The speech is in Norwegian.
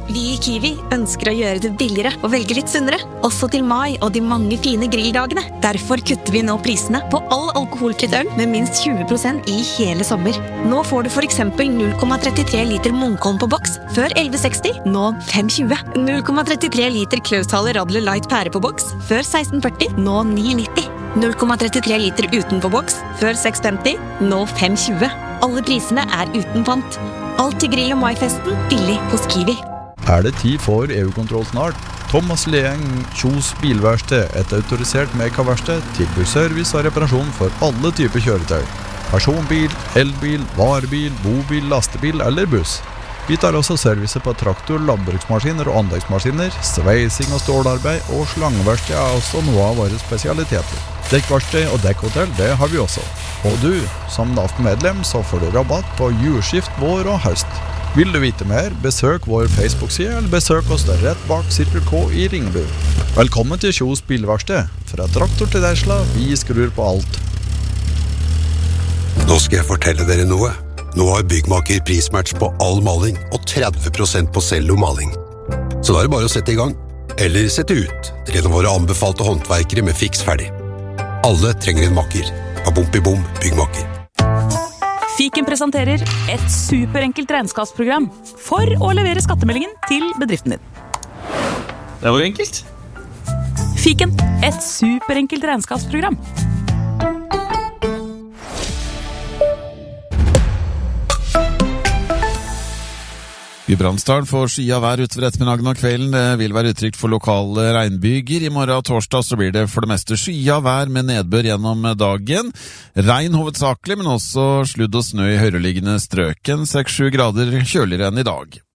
Vi i Kiwi ønsker å gjøre det billigere og velge litt sunnere, også til mai og de mange fine grilldagene. Derfor kutter vi nå prisene på all alkoholfritt øl med minst 20% i hele sommer. Nå får du for eksempel 0,33 liter Munkholm på boks, før 11,60, nå 5,20. 0,33 liter Klausthaler Radler Light pære på boks, før 16,40, nå 9,90. 0,33 liter uten på boks, før 6,50, nå 5,20. Alle prisene uten pant. Alt til grill- og maifesten, billig hos Kiwi. Det tid for EU-kontroll snart? Thomas Leeng, Kjos bilverksted, et autorisert Meka-verksted, tilbyr service og reparasjon for alle typer kjøretøy. Personbil, elbil, varebil, bobil, lastebil eller buss. Vi tar også service på traktor, landbruksmaskiner og anleggsmaskiner, sveising og stålarbeid, og slangeverksted også noe av våre spesialiteter. Dekkverksted og dekkhotell, det har vi også. Og du, som NAFT-medlem, så får du rabatt på hjulskift, vår og høst. Vil du vite mer, besøk vår Facebook-side, eller besøk oss rett bak Cirkel K i Ringbu. Velkommen til Kjos bilverksted. Fra traktor til Tesla, vi skrur på alt. Nå skal jeg fortelle dere noe. Nå har Byggmaker prismatch på all maling og 30% på cello-maling. Så da det bare å sette i gang, eller sette ut, til en av våre anbefalte håndverkere med fiks ferdig. Alle trenger en makker. Bom Byggmaker. Fiken presenterer et superenkelt regnskapsprogram for å levere skattemeldingen til bedriften din. Det var enkelt. Fiken, et superenkelt regnskapsprogram. Gudbrandsdalen får skyet vær utover ettermiddagen og kvelden. Det vil være utrygt for lokale regnbyger. I morgen og torsdag så blir det for det meste skyet vær med nedbør gjennom dagen. Regn hovedsakelig, men også sludd og snø i høyereliggende strøken. 6-7 grader kjøligere enn i dag.